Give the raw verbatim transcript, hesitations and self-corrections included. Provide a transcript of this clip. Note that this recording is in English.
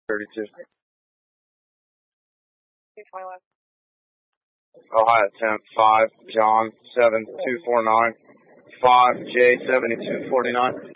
thirty-two. Ohio temp five, John seven two four nine, five J seventy-two forty-nine.